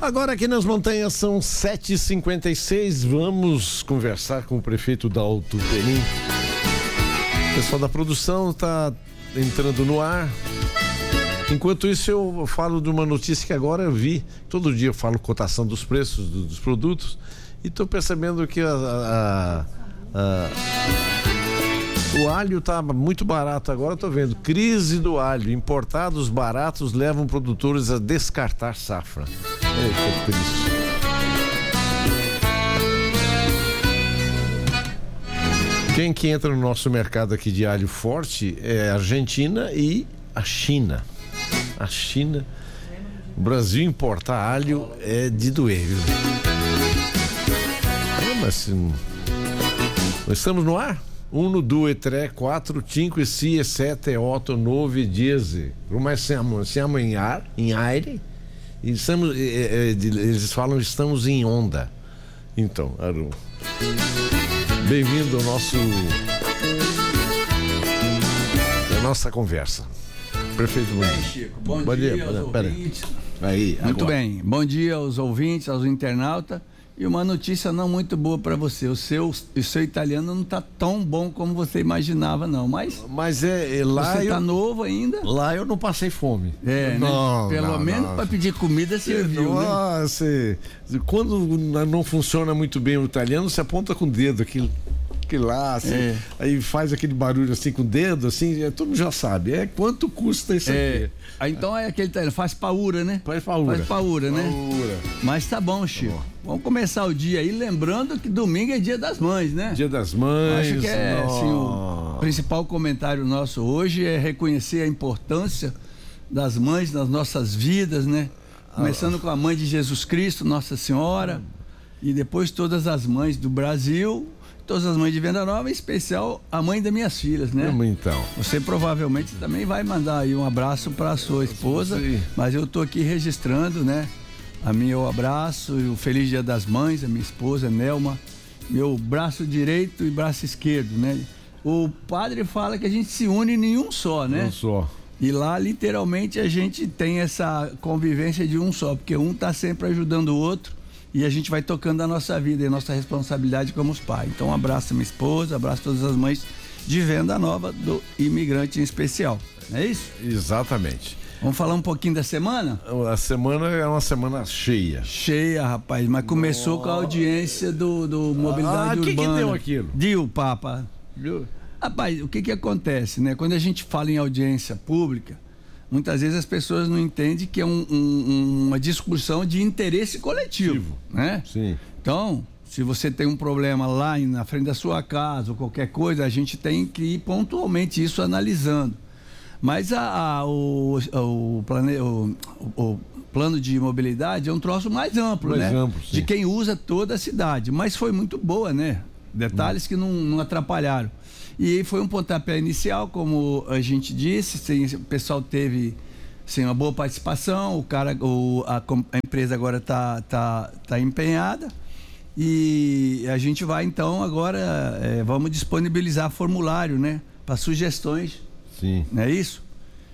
Agora aqui nas montanhas são 7h56, vamos conversar com o prefeito Dalto Perim. O pessoal da produção está entrando no ar. Enquanto isso eu falo de uma notícia que agora eu vi. Todo dia eu falo cotação dos preços dos produtos e estou percebendo que o alho está muito barato agora. Estou vendo crise do alho, importados baratos levam produtores a descartar safra. É triste. Quem que entra no nosso mercado aqui de alho forte é a Argentina e a China. A China, o Brasil importar alho é de doer, viu? Mas nós estamos no ar? 1, 2, 3, 4, 5, 6, 7, 8, 9, 10. Mas siamo em aire. E estamos, eles falam estamos em onda. Então, Aru, bem-vindo ao nossa conversa. Prefeito, bom dia. Chico, bom dia aos ouvintes. Aí, muito bem, bom dia aos ouvintes, aos internautas. E uma notícia não muito boa para você. O seu italiano não está tão bom como você imaginava, não. Mas lá você está novo ainda. Lá eu não passei fome. Não, né? Pelo menos para pedir comida serviu, né? Quando não funciona muito bem o italiano, você aponta com o dedo aquilo. Lá, assim, aí faz aquele barulho assim com o dedo, assim, todo mundo já sabe. Quanto custa isso aqui? Então é aquele, faz paura, né? Faz paura, né? Mas tá bom, Chico. Bom. Vamos começar o dia aí, lembrando que domingo é Dia das Mães, né? Dia das Mães. Acho que assim, o principal comentário nosso hoje é reconhecer a importância das mães nas nossas vidas, né? Começando com a mãe de Jesus Cristo, Nossa Senhora, e depois todas as mães do Brasil, todas as mães de Venda Nova, em especial a mãe das minhas filhas, né? Então. Você provavelmente também vai mandar aí um abraço para a sua esposa, mas eu tô aqui registrando, né? Meu abraço e o Feliz Dia das Mães, a minha esposa Nelma, meu braço direito e braço esquerdo, né? O padre fala que a gente se une em um só, né? Um só. E lá, literalmente, a gente tem essa convivência de um só, porque um tá sempre ajudando o outro. E a gente vai tocando a nossa vida e a nossa responsabilidade como os pais. Então, um abraço a minha esposa, abraço a todas as mães de Venda Nova, do imigrante em especial. Não é isso? Exatamente. Vamos falar um pouquinho da semana? A semana é uma semana cheia. Cheia, rapaz, mas começou com a audiência do Mobilidade Urbana. O que deu aquilo? Deu, Papa. Rapaz, o que acontece, né? Quando a gente fala em audiência pública, muitas vezes as pessoas não entendem que é uma discussão de interesse coletivo, né? Sim. Então, se você tem um problema lá na frente da sua casa ou qualquer coisa, a gente tem que ir pontualmente isso analisando. Mas o plano de mobilidade é um troço mais amplo, né? De quem usa toda a cidade. Mas foi muito boa, né? Detalhes que não atrapalharam. E foi um pontapé inicial, como a gente disse, o pessoal teve uma boa participação, a empresa agora tá empenhada e a gente vai então agora, vamos disponibilizar formulário, né, para sugestões. Sim. Não é isso?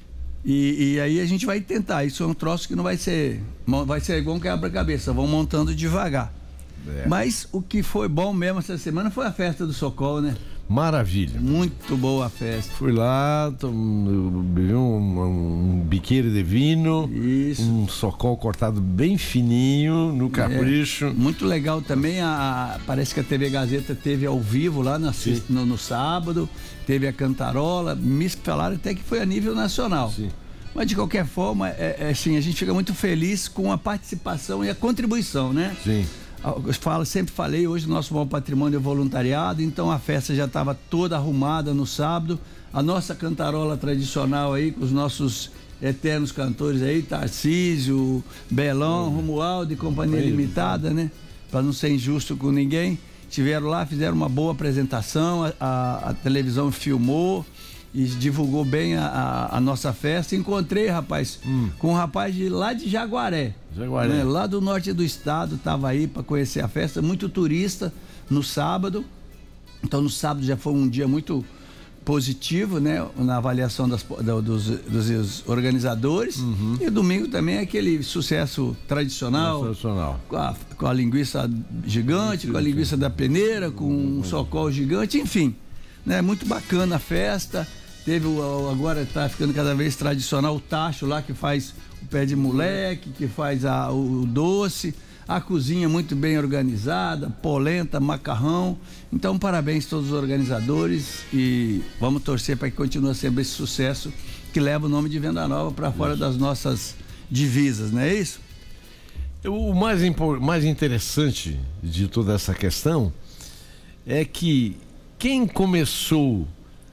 E aí a gente vai tentar, isso é um troço que não vai ser igual um quebra-cabeça, vamos montando devagar. Mas o que foi bom mesmo essa semana foi a festa do Socol, né? Maravilha. Muito boa a festa. Fui lá, bebi um biqueiro de vinho. Isso. Um Socol cortado bem fininho, no capricho. Muito legal também, parece que a TV Gazeta teve ao vivo lá no sábado, teve a cantarola, me falaram até que foi a nível nacional. Sim. Mas de qualquer forma, assim, a gente fica muito feliz com a participação e a contribuição, né? Sim. Sempre falei, hoje o nosso maior patrimônio é voluntariado, então a festa já estava toda arrumada no sábado, a nossa cantarola tradicional aí, com os nossos eternos cantores aí, Tarcísio, Belão, Romualdo e Companhia Limitada, né? Para não ser injusto com ninguém, estiveram lá, fizeram uma boa apresentação, a televisão filmou e divulgou bem a nossa festa. Encontrei, rapaz, com um rapaz lá de Jaguaré. Né? Lá do norte do estado, estava aí para conhecer a festa, muito turista no sábado. Então no sábado já foi um dia muito positivo, né, na avaliação dos organizadores. E o domingo também é aquele sucesso tradicional. Com a linguiça gigante, com a linguiça da peneira, com um socol gigante, enfim, né, muito bacana a festa. Teve agora está ficando cada vez tradicional o tacho lá, que faz o pé de moleque, que faz o doce, a cozinha muito bem organizada, polenta, macarrão. Então, parabéns a todos os organizadores e vamos torcer para que continue sempre esse sucesso que leva o nome de Venda Nova para fora das nossas divisas, não é isso? O mais interessante de toda essa questão é que quem começou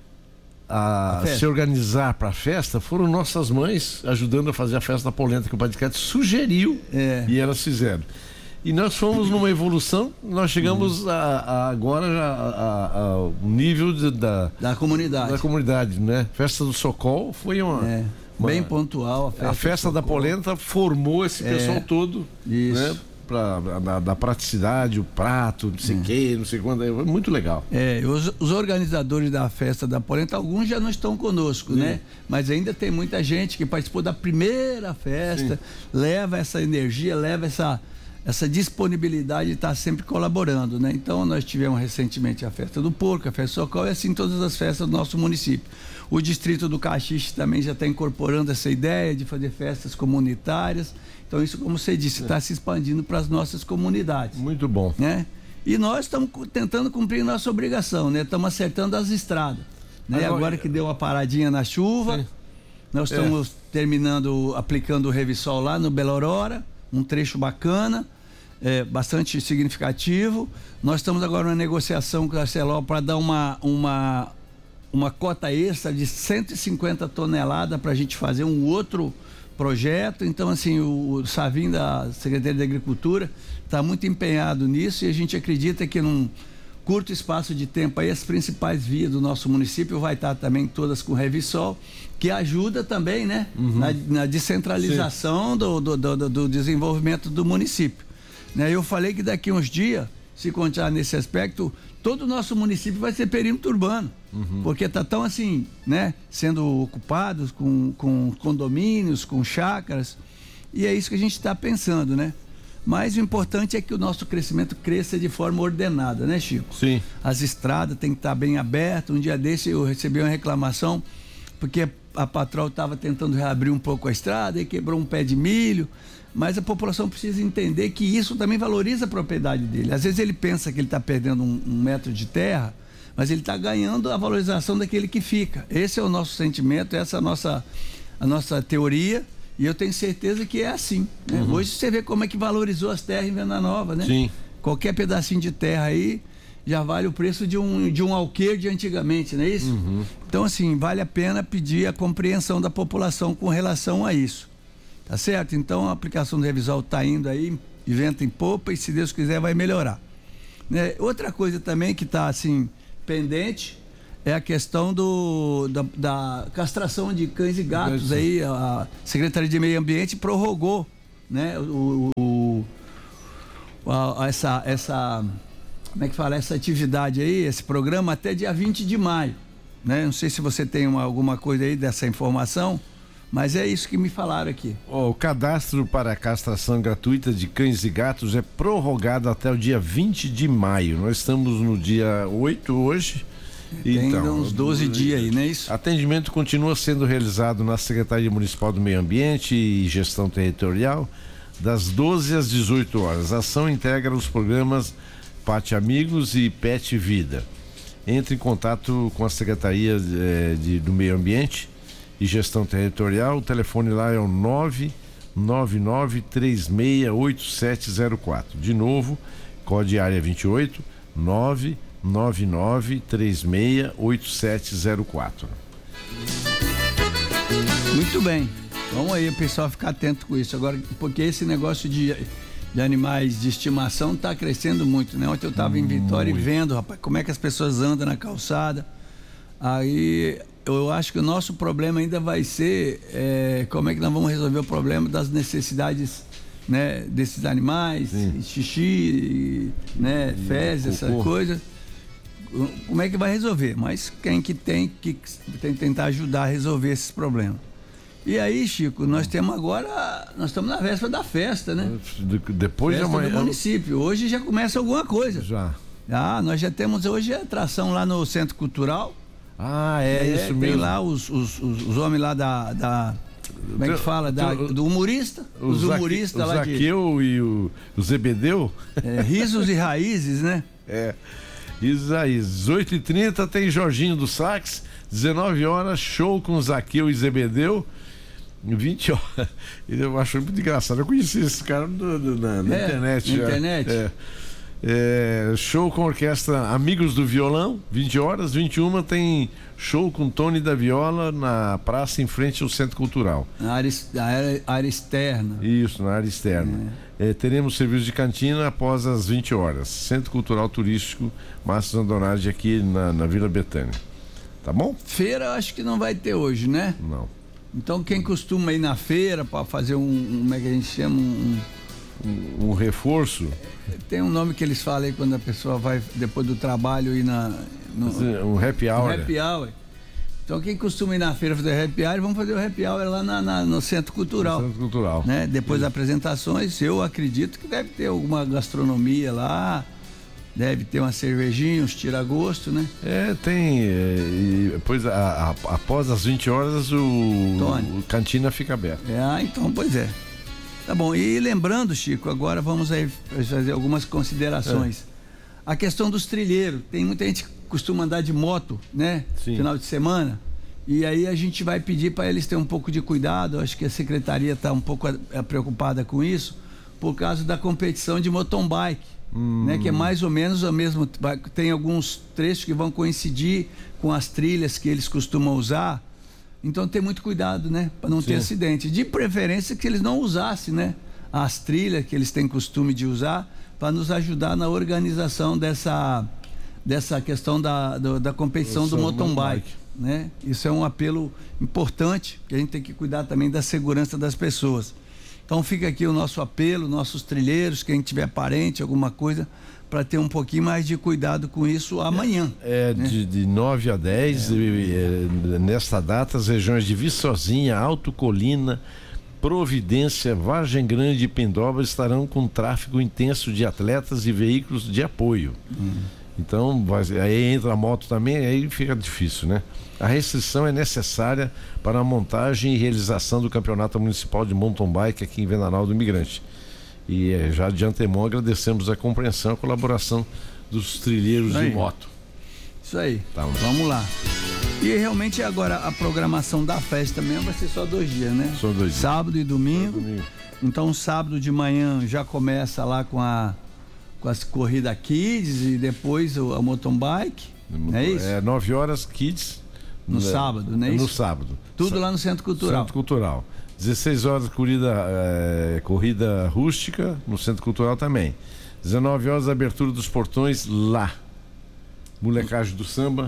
a se organizar para a festa foram nossas mães, ajudando a fazer a festa da polenta que o Padre Cássio sugeriu, e elas fizeram. E nós fomos numa evolução, nós chegamos agora ao nível da comunidade, né? Festa do Socol foi bem pontual. A festa da polenta formou esse pessoal todo, né? Da praticidade, o prato, não sei o que, não sei quando, é muito legal. Os organizadores da festa da polenta, alguns já não estão conosco, né? Mas ainda tem muita gente que participou da primeira festa, leva essa energia, leva essa disponibilidade de estar sempre colaborando, né? Então nós tivemos recentemente a festa do porco, a festa do Socol e assim todas as festas do nosso município. O distrito do Caxixe também já está incorporando essa ideia de fazer festas comunitárias. Então isso, como você disse, está se expandindo para as nossas comunidades. Muito bom. Né? E nós estamos tentando cumprir nossa obrigação, né? Estamos acertando as estradas. Né? Agora que deu uma paradinha na chuva, nós estamos aplicando o Revisol lá no Bela Aurora, um trecho bacana, bastante significativo. Nós estamos agora na negociação com a Arcelor para dar uma cota extra de 150 toneladas para a gente fazer um outro projeto. Então, assim, o Savim da Secretaria de Agricultura está muito empenhado nisso e a gente acredita que num curto espaço de tempo aí as principais vias do nosso município vai estar também todas com Revisol, que ajuda também, né, na descentralização do desenvolvimento do município. Né? Eu falei que daqui uns dias, se continuar nesse aspecto, todo o nosso município vai ser perímetro urbano, porque está tão assim, né, sendo ocupados com condomínios, com chácaras, e é isso que a gente está pensando, né? Mas o importante é que o nosso crescimento cresça de forma ordenada, né, Chico? Sim. As estradas têm que estar bem abertas. Um dia desse eu recebi uma reclamação, porque a patroa estava tentando reabrir um pouco a estrada e quebrou um pé de milho. Mas a população precisa entender que isso também valoriza a propriedade dele. Às vezes ele pensa que ele está perdendo um metro de terra, mas ele está ganhando a valorização daquele que fica. Esse é o nosso sentimento, essa é a nossa teoria, e eu tenho certeza que é assim. Né? Hoje você vê como é que valorizou as terras em Venda Nova, né? Sim. Qualquer pedacinho de terra aí já vale o preço de um alqueire de antigamente, não é isso? Então, assim, vale a pena pedir a compreensão da população com relação a isso. Tá certo? Então a aplicação do Revisol está indo aí, de vento em popa, e se Deus quiser vai melhorar. Né? Outra coisa também que está assim, pendente, é a questão da castração de cães e gatos. Aí a Secretaria de Meio Ambiente prorrogou, né, como é que fala, essa atividade aí, esse programa até dia 20 de maio. Né? Não sei se você tem alguma coisa aí dessa informação, mas é isso que me falaram aqui. O cadastro para a castração gratuita de cães e gatos é prorrogado até o dia 20 de maio. Nós estamos no dia 8 hoje. Tem ainda uns 12 dias aí, não é isso? Atendimento continua sendo realizado na Secretaria Municipal do Meio Ambiente e Gestão Territorial, das 12 às 18 horas. A ação integra os programas Pate Amigos e Pet Vida. Entre em contato com a Secretaria do Meio Ambiente e Gestão Territorial. O telefone lá é o 999368704. De novo, código área 28, 999368704. Muito bem. Vamos aí, o pessoal ficar atento com isso. Agora, porque esse negócio de animais de estimação está crescendo muito, né? Ontem eu estava em Vitória e vendo, rapaz, como é que as pessoas andam na calçada. Aí eu acho que o nosso problema ainda vai ser como é que nós vamos resolver o problema das necessidades, né, desses animais, xixi, né, fezes, essa coisa. como é que vai resolver, mas quem que tem que tentar ajudar a resolver esses problemas. E aí, Chico, nós estamos na véspera da festa, né? Depois festa de amanhã. do município. Hoje já começa alguma coisa. Já. Nós já temos hoje a atração lá no Centro Cultural. Isso tem mesmo. Tem lá os homens lá como é que fala? Do humorista. Os humoristas lá de... O Zaqueu e o Zebedeu. Risos e Raízes, né? Risos e Raízes. 18h30 tem Jorginho do Sax. 19 horas, show com Zaqueu e Zebedeu. 20 horas. Eu acho muito engraçado. Eu conheci esse cara na internet. Na internet? Show com orquestra Amigos do Violão, 20 horas. 21 tem show com Tony da Viola na praça em frente ao Centro Cultural. Na área externa. Isso, na área externa. Teremos serviço de cantina após as 20 horas. Centro Cultural Turístico Márcio Zandonardi aqui na Vila Betânia. Tá bom? Feira eu acho que não vai ter hoje, né? Não. Então quem costuma ir na feira para fazer como é que a gente chama? Um reforço? Tem um nome que eles falam aí quando a pessoa vai depois do trabalho ir um happy hour. Happy hour. Então quem costuma ir na feira fazer happy hour, vamos fazer o happy hour lá no Centro Cultural. No Centro Cultural. Né? Depois das apresentações, eu acredito que deve ter alguma gastronomia lá, deve ter uma cervejinha, uns tira-gosto, né? Tem. E depois, após as 20 horas, o cantina fica aberto. Então, pois é. Tá bom, e lembrando, Chico, agora vamos aí fazer algumas considerações. A questão dos trilheiros, tem muita gente que costuma andar de moto, né? Sim. Final de semana, e aí a gente vai pedir para eles terem um pouco de cuidado. Acho que a secretaria está um pouco preocupada com isso, por causa da competição de mountain bike, né? Que é mais ou menos o mesmo, tem alguns trechos que vão coincidir com as trilhas que eles costumam usar. Então tem muito cuidado, né? Para não ter acidente. De preferência que eles não usassem, né? As trilhas que eles têm costume de usar, para nos ajudar na organização dessa questão da competição do mountain bike, né? Isso é um apelo importante, que a gente tem que cuidar também da segurança das pessoas. Então fica aqui o nosso apelo, nossos trilheiros, quem tiver parente, alguma coisa, para ter um pouquinho mais de cuidado com isso amanhã. Né? De 9 a 10, nesta data, as regiões de Viçosinha, Alto Colina, Providência, Vargem Grande e Pindoba estarão com tráfego intenso de atletas e veículos de apoio. Então, aí entra a moto também, aí fica difícil, né? A restrição é necessária para a montagem e realização do Campeonato Municipal de Mountain Bike aqui em Venanal do Imigrante. E já de antemão agradecemos a compreensão e a colaboração dos trilheiros de moto. Isso aí, tá, vamos lá. E realmente agora a programação da festa mesmo vai ser só 2 dias, né? Só 2 dias. Sábado e domingo. Então sábado de manhã já começa lá com as corridas kids e depois a mountain bike. É isso? 9 horas kids. No sábado, não é isso? No sábado. Tudo lá no Centro Cultural. Centro Cultural. 16 horas corrida rústica no Centro Cultural também. 19 horas abertura dos portões lá. Molecagem do samba.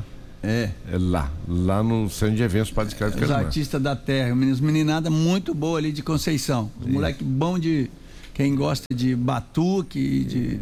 Lá no centro de eventos Padre Ricardo Os artistas da terra, meninada muito boa ali de Conceição. Moleque bom de quem gosta de batuque,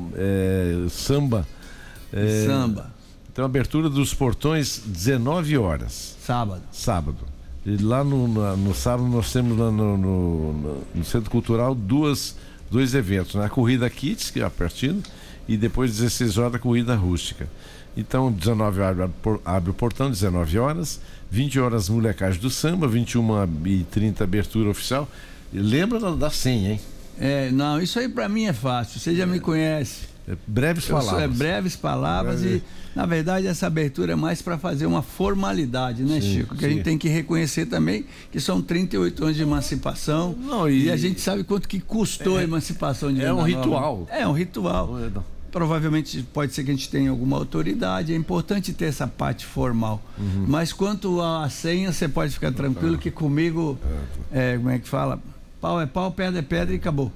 samba. Samba. Então, abertura dos portões 19 horas. Sábado. E lá no sábado nós temos lá no Centro Cultural dois eventos, né? A corrida Kids, que é a partida, e depois 16 horas a corrida rústica. Então 19 horas abre o portão, 19 horas, 20 horas molecagem do samba, 21h30 abertura oficial. Lembra da senha, hein? Não, isso aí pra mim é fácil, você já me conhece. Breves palavras. Breves palavras e, na verdade, essa abertura é mais para fazer uma formalidade, né, Chico? Que a gente tem que reconhecer também que são 38 anos de emancipação. E a gente sabe quanto que custou a emancipação de Venanal. Um ritual. É um ritual. Provavelmente pode ser que a gente tenha alguma autoridade, é importante ter essa parte formal. Mas quanto à senha, você pode ficar tranquilo que comigo, como é que fala? Pau é pau, pedra é pedra e acabou.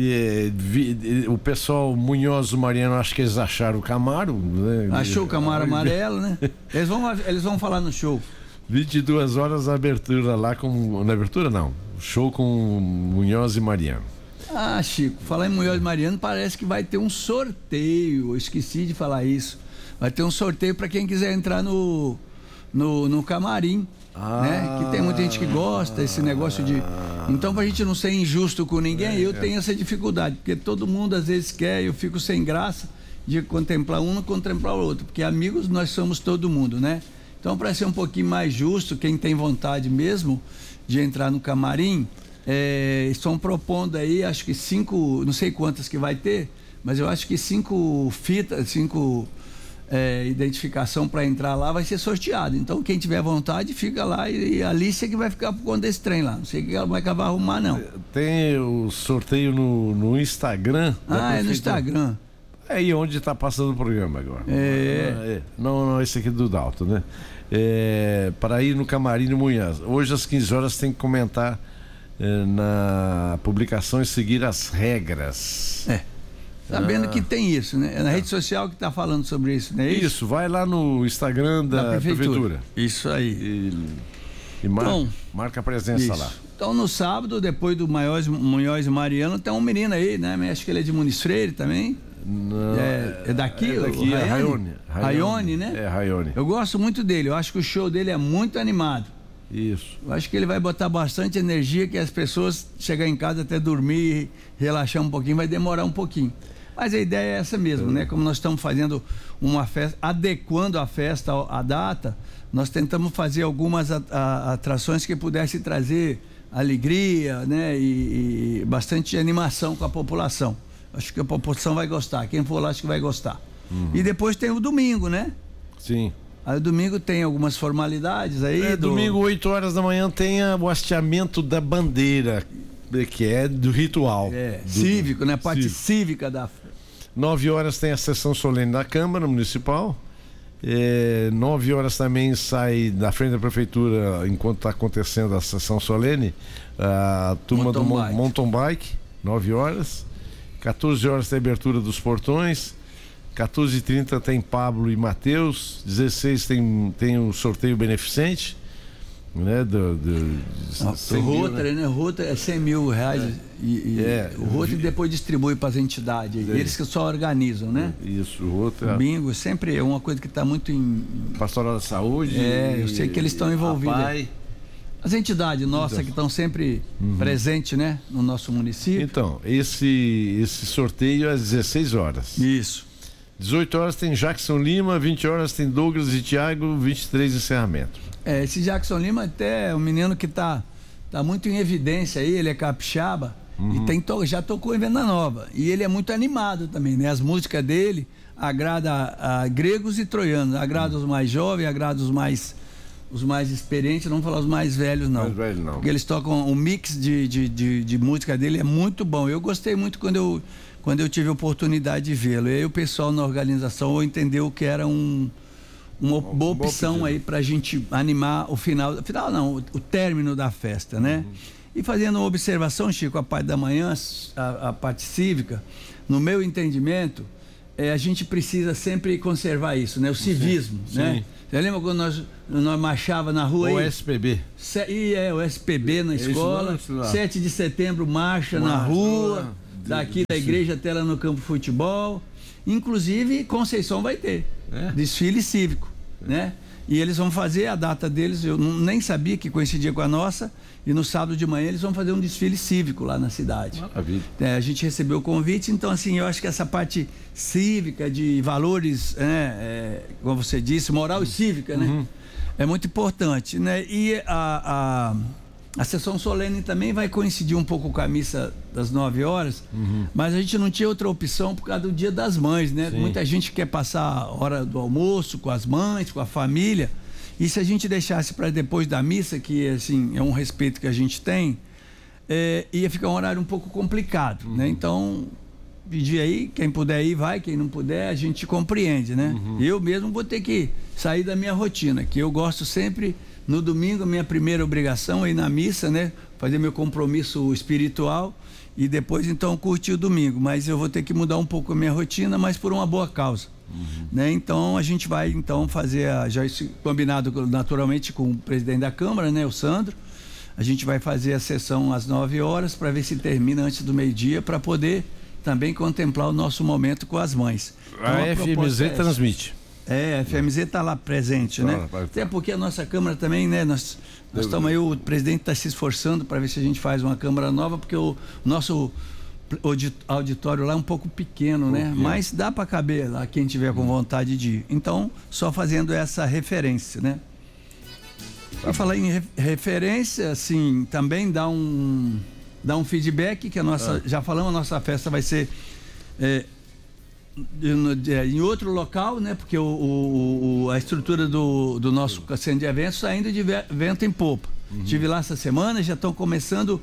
O pessoal Munhoz e Mariano, acho que eles acharam o Camaro, né? Achou o Camaro amarelo, né? Eles vão falar no show. 22 horas a abertura lá na abertura não, show com Munhoz e Mariano. Chico, falar em Munhoz e Mariano, parece que vai ter um sorteio. Eu esqueci de falar isso. vai ter um sorteio para quem quiser entrar no camarim. Né? Que tem muita gente que gosta desse negócio de... Então, pra gente não ser injusto com ninguém, eu tenho essa dificuldade, porque todo mundo às vezes quer, eu fico sem graça de contemplar um, não contemplar o outro, porque amigos nós somos todo mundo, né? Então, para ser um pouquinho mais justo, quem tem vontade mesmo de entrar no camarim, estão propondo aí, acho que 5, não sei quantas que vai ter, mas eu acho que 5 fitas, 5 identificação para entrar lá vai ser sorteado. Então, quem tiver vontade, fica lá e a Alicia que vai ficar por conta desse trem lá. Não sei o que ela vai acabar arrumar, não. Tem o sorteio no Instagram. É no Instagram. É aí onde está passando o programa agora. Não, esse aqui é do Dalton, né? Para ir no Camarim do Munhãs. Hoje às 15 horas tem que comentar na publicação e seguir as regras. Sabendo que tem isso, né? É na rede social que está falando sobre isso, né? Isso, vai lá no Instagram da prefeitura. Isso aí. E marca a presença lá. Então, no sábado, depois do Munhoz e Mariano, tem um menino aí, né? Acho que ele é de Muniz Freire também. Não, é daqui? É Raione. Raione, né? É Raione. Eu gosto muito dele, eu acho que o show dele é muito animado. Isso. Eu acho que ele vai botar bastante energia, que as pessoas chegar em casa até dormir, relaxar um pouquinho, vai demorar um pouquinho. Mas a ideia é essa mesmo, né? Como nós estamos fazendo uma festa, adequando a festa à data, nós tentamos fazer algumas atrações que pudessem trazer alegria, né? E bastante animação com a população. Acho que a população vai gostar. Quem for lá, acho que vai gostar. E depois tem o domingo, né? Sim. Aí o domingo tem algumas formalidades aí. Domingo, 8 horas da manhã, tem o hasteamento da bandeira, que é do ritual. Cívico, né? Parte cívica da... 9 horas tem a sessão solene da Câmara Municipal. 9 horas também sai da frente da prefeitura, enquanto está acontecendo a sessão solene, a turma do mountain bike, 9 horas. 14 horas tem a abertura dos portões. 14h30 tem Pablo e Matheus. 16 tem o sorteio beneficente, né? O Rotary, né? O Rotary é 100 mil reais. O Rotary depois distribui para as entidades. Eles que só organizam, né? Isso, o Rotary. O bingo sempre é uma coisa que está muito em... Pastoral da Saúde. Eu sei que eles estão envolvidos. As entidades nossas que estão sempre presentes, né? No nosso município. Então, esse sorteio é às 16 horas. Isso. 18 horas tem Jackson Lima, 20 horas tem Douglas e Thiago, 23 encerramento. Esse Jackson Lima até é um menino que tá muito em evidência aí, ele é capixaba e já tocou em Venda Nova. E ele é muito animado também, né? As músicas dele agradam a gregos e troianos, agrada os mais jovens, agrada os mais experientes, não vou falar os mais velhos não. Mais velho, não. Porque eles tocam um mix de música dele, é muito bom. Eu gostei muito quando eu tive a oportunidade de vê-lo. E aí o pessoal na organização entendeu que era uma boa opção aí pra gente animar o término da festa, né? E fazendo uma observação, Chico, a parte da manhã, a parte cívica, no meu entendimento, a gente precisa sempre conservar isso, né? O civismo, né? Você lembra quando nós marchava na rua? O SPB. O SPB na escola, 7 de setembro marcha na rua, daqui da igreja até lá no campo de futebol. Inclusive, Conceição vai ter desfile cívico, né? E eles vão fazer a data deles, eu nem sabia que coincidia com a nossa, e no sábado de manhã eles vão fazer um desfile cívico lá na cidade. Maravilha. A gente recebeu o convite, então assim, eu acho que essa parte cívica, de valores, como você disse, moral e cívica, né? É muito importante, né? E a sessão solene também vai coincidir um pouco com a missa das 9 horas, mas a gente não tinha outra opção por causa do Dia das Mães, né? Sim. Muita gente quer passar a hora do almoço com as mães, com a família, e se a gente deixasse para depois da missa, que assim, é um respeito que a gente tem, ia ficar um horário um pouco complicado, né? Então, pedir aí, quem puder ir vai, quem não puder a gente compreende, né? Eu mesmo vou ter que sair da minha rotina, que eu gosto sempre... No domingo, minha primeira obrigação é ir na missa, né? Fazer meu compromisso espiritual e depois, então, curtir o domingo. Mas eu vou ter que mudar um pouco a minha rotina, mas por uma boa causa. Né? Então, a gente vai, então, fazer, já combinado naturalmente com o presidente da Câmara, né? O Sandro. A gente vai fazer a sessão às 9 horas para ver se termina antes do meio-dia, para poder também contemplar o nosso momento com as mães. Então, a FMZ transmite. A FMZ está lá presente, né? Até porque a nossa Câmara também, né? Nós estamos aí, o presidente está se esforçando para ver se a gente faz uma Câmara nova, porque o nosso auditório lá é um pouco pequeno, né? Mas dá para caber lá quem tiver com vontade de ir. Então, só fazendo essa referência, né? E falar em referência, assim, também dá um feedback que a nossa, já falamos, a nossa festa vai ser em outro local, né? Porque a estrutura do nosso centro de eventos está indo de vento em popa. Estive lá essa semana, já estão começando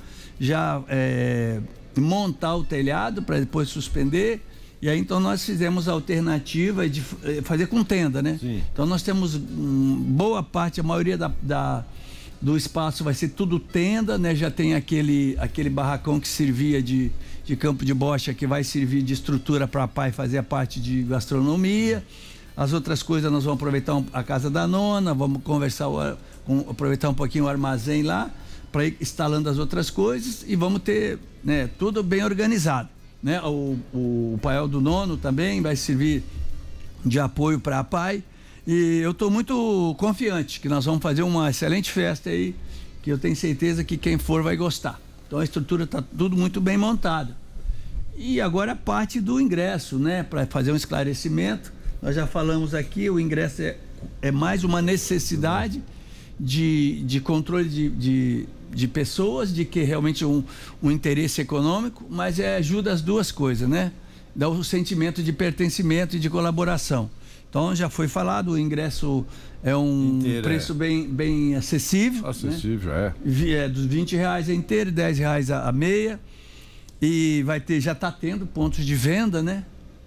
montar o telhado para depois suspender. E aí então nós fizemos a alternativa de fazer com tenda, né? Sim. Então nós temos boa parte, a maioria do espaço vai ser tudo tenda, né? Já tem aquele barracão que servia de campo de bocha, que vai servir de estrutura para a PAI fazer a parte de gastronomia. As outras coisas nós vamos aproveitar a casa da nona, vamos aproveitar um pouquinho o armazém lá, para ir instalando as outras coisas e vamos ter, né, tudo bem organizado. Né? O paiol do nono também vai servir de apoio para a PAI, e eu estou muito confiante que nós vamos fazer uma excelente festa aí, que eu tenho certeza que quem for vai gostar. Então a estrutura está tudo muito bem montada. E agora a parte do ingresso, né? Para fazer um esclarecimento, nós já falamos aqui, o ingresso é mais uma necessidade de controle de pessoas, de que realmente um interesse econômico, mas ajuda as duas coisas, né? Dá o sentimento de pertencimento e de colaboração. Então já foi falado, o ingresso é um preço bem acessível. Acessível, né? É dos R$20 a inteira, R$10 a meia. E já está tendo pontos de venda, né?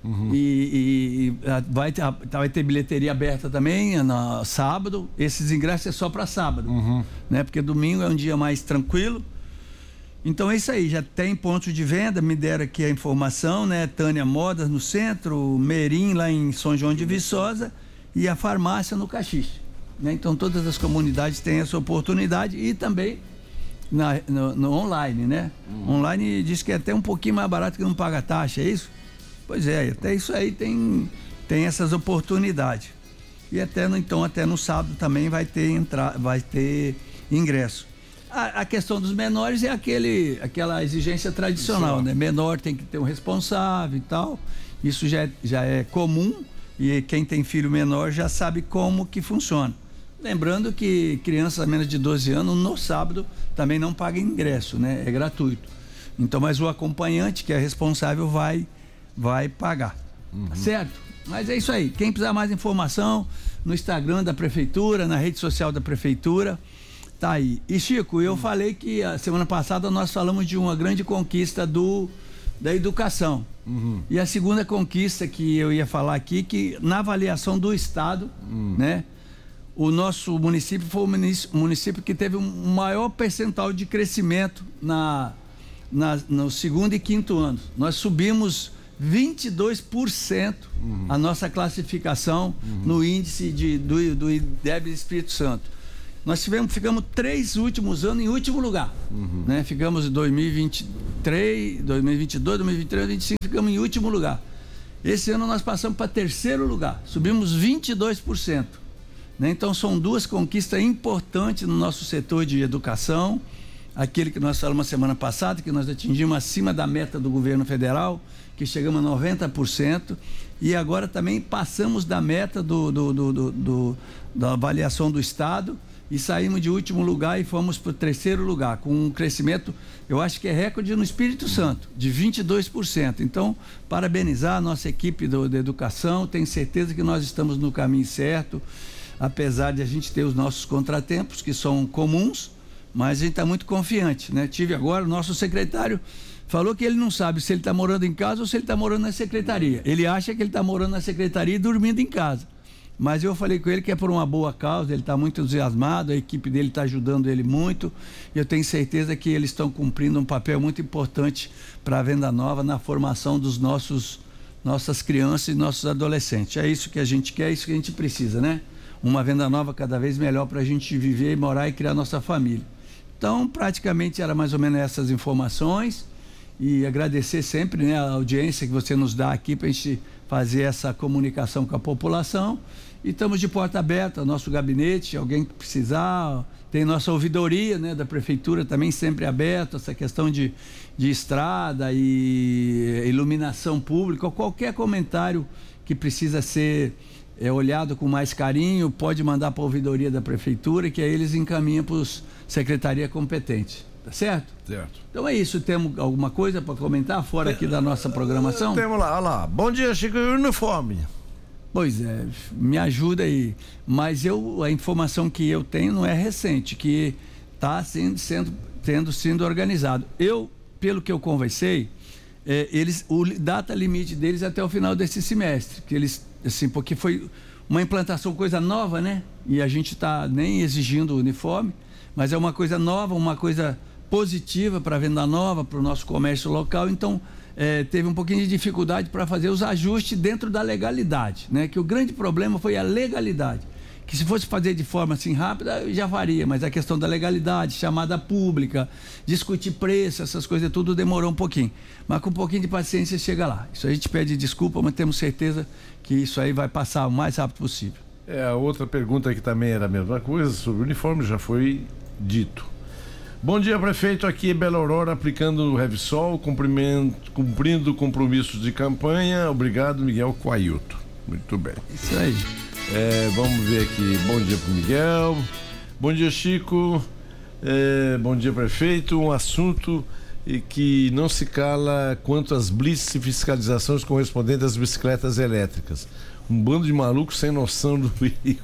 E vai ter bilheteria aberta também no sábado. Esses ingressos é só para sábado, né? Porque domingo é um dia mais tranquilo. Então é isso aí, já tem pontos de venda, me deram aqui a informação, né? Tânia Modas no centro, Merim lá em São João de Viçosa e a farmácia no Caxixe, né? Então todas as comunidades têm essa oportunidade e também no online, né? Online diz que é até um pouquinho mais barato, que não paga taxa, é isso? Pois é, até isso aí tem essas oportunidades. E até no sábado também vai ter ingresso. A questão dos menores é aquela exigência tradicional, né? Menor tem que ter um responsável e tal. Isso já é comum, e quem tem filho menor já sabe como que funciona. Lembrando que crianças a menos de 12 anos no sábado também não paga ingresso, né? É gratuito. Então, mas o acompanhante, que é responsável, vai pagar, certo? Mas é isso aí, quem precisar mais informação, no Instagram da Prefeitura, na rede social da Prefeitura, tá aí. E Chico, eu falei que a semana passada nós falamos de uma grande conquista da educação, e a segunda conquista que eu ia falar aqui, que na avaliação do Estado, né, o nosso município foi o município que teve um maior percentual de crescimento no segundo e quinto ano. Nós subimos 22% a nossa classificação no índice do IDEB Espírito Santo. Nós ficamos 3 últimos anos em último lugar, né? Ficamos em 2023, 2022, 2023, 2025, ficamos em último lugar. Esse ano nós passamos para 3º lugar, subimos 22%. Né? Então são duas conquistas importantes no nosso setor de educação. Aquele que nós falamos semana passada, que nós atingimos acima da meta do governo federal, que chegamos a 90%, e agora também passamos da meta da avaliação do Estado e saímos de último lugar e fomos para o 3º lugar, com um crescimento, eu acho que é recorde no Espírito Santo, de 22%. Então, parabenizar a nossa equipe da educação, tenho certeza que nós estamos no caminho certo, apesar de a gente ter os nossos contratempos, que são comuns, mas a gente está muito confiante, né? Tive agora, o nosso secretário falou que ele não sabe se ele está morando em casa ou se ele está morando na secretaria. Ele acha que ele está morando na secretaria e dormindo em casa. Mas eu falei com ele que é por uma boa causa, ele está muito entusiasmado, a equipe dele está ajudando ele muito, e eu tenho certeza que eles estão cumprindo um papel muito importante para a Venda Nova na formação dos nossas crianças e nossos adolescentes. É isso que a gente quer, é isso que a gente precisa, né? Uma Venda Nova cada vez melhor para a gente viver, morar e criar nossa família. Então, praticamente era mais ou menos essas informações, e agradecer sempre, né, a audiência que você nos dá aqui para a gente fazer essa comunicação com a população. E estamos de porta aberta, nosso gabinete, alguém que precisar, tem nossa ouvidoria, né, da prefeitura também sempre aberta, essa questão de estrada e iluminação pública, qualquer comentário que precisa ser olhado com mais carinho, pode mandar para a ouvidoria da prefeitura, que aí eles encaminham para a secretaria competente. Tá certo? Certo. Então é isso. Temos alguma coisa para comentar fora aqui da nossa programação? Temos lá, olha lá. Bom dia, Chico. E o uniforme? Pois é, me ajuda aí. Mas a informação que eu tenho não é recente, que está tendo sido organizado. Pelo que eu conversei, o data limite deles é até o final desse semestre, que eles, assim, porque foi uma implantação, coisa nova, né? E a gente está nem exigindo o uniforme, mas é uma coisa nova, uma coisa positiva para a venda nova, para o nosso comércio local. Então, teve um pouquinho de dificuldade para fazer os ajustes dentro da legalidade, né? Que o grande problema foi a legalidade, que se fosse fazer de forma assim rápida, já faria, mas a questão da legalidade, chamada pública, discutir preço, essas coisas tudo demorou um pouquinho, mas com um pouquinho de paciência chega lá. Isso a gente pede desculpa, mas temos certeza que isso aí vai passar o mais rápido possível. A outra pergunta que também era a mesma coisa, sobre o uniforme, já foi dito. Bom dia, prefeito. Aqui é Bela Aurora, aplicando o Revsol, cumprindo compromissos de campanha. Obrigado, Miguel Coailto. Muito bem. Isso aí. Vamos ver aqui. Bom dia pro Miguel. Bom dia, Chico. Bom dia, prefeito. Um assunto que não se cala quanto às blitz e fiscalizações correspondentes às bicicletas elétricas. Um bando de malucos sem noção do perigo.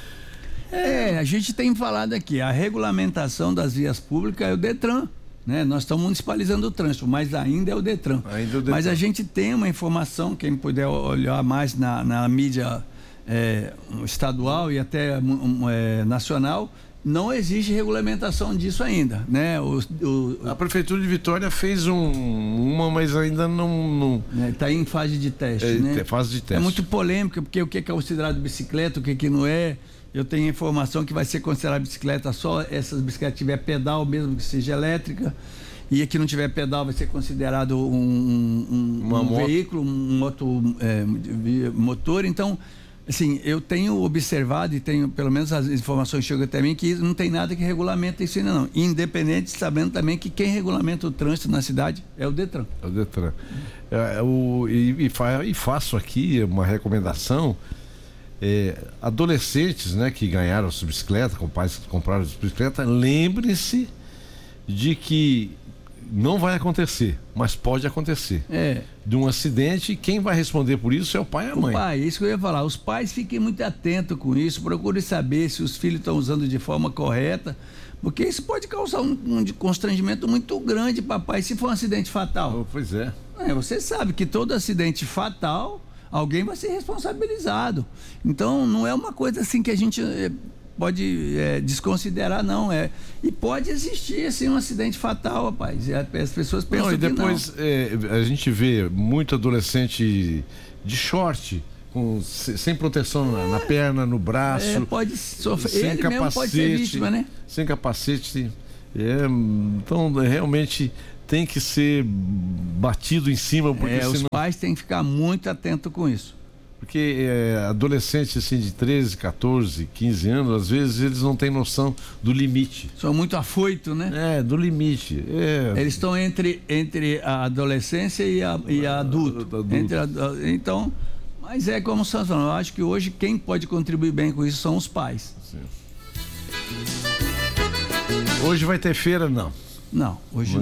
A gente tem falado aqui, a regulamentação das vias públicas é o Detran, né? Nós estamos municipalizando o trânsito, mas ainda é o Detran. Mas a gente tem uma informação, quem puder olhar mais na mídia estadual e até nacional, não existe regulamentação disso ainda, né? A Prefeitura de Vitória fez uma, mas ainda não... Está em fase de teste, né? Fase de teste. É muito polêmica, porque o que é considerado bicicleta, o que não é. Eu tenho informação que vai ser considerada bicicleta só essas bicicletas que tiver pedal, mesmo que seja elétrica, e a que não tiver pedal vai ser considerado um veículo, motor. Então, assim, eu tenho observado e tenho, pelo menos as informações chegam até mim, que não tem nada que regulamenta isso ainda não. Independente, sabendo também que quem regulamenta o trânsito na cidade é o Detran. É o Detran. E faço aqui uma recomendação. Adolescentes, né, que ganharam sua bicicleta, com pais que compraram sua bicicleta, lembre-se de que não vai acontecer, mas pode acontecer. De um acidente, quem vai responder por isso é o pai e a mãe. O pai, isso que eu ia falar. Os pais fiquem muito atentos com isso, procurem saber se os filhos estão usando de forma correta, porque isso pode causar um constrangimento muito grande, papai, se for um acidente fatal. Pois é. Você sabe que todo acidente fatal, alguém vai ser responsabilizado. Então, não é uma coisa assim que a gente pode desconsiderar, não. E pode existir assim, um acidente fatal, rapaz. As pessoas pensam e depois, que não. A gente vê muito adolescente de short, sem proteção na perna, no braço. Pode sofrer. Sem Ele capacete, mesmo pode ser vítima, né? Sem capacete. Então, realmente tem que ser batido em cima, porque os pais têm que ficar muito atentos com isso. Porque adolescentes assim, de 13, 14, 15 anos, às vezes eles não têm noção do limite. São muito afoitos, né? Do limite. Eles estão entre a adolescência e a adulto. Então, mas como o Santos falou, eu acho que hoje quem pode contribuir bem com isso são os pais. Sim. Hoje vai ter feira, não? Não, hoje não.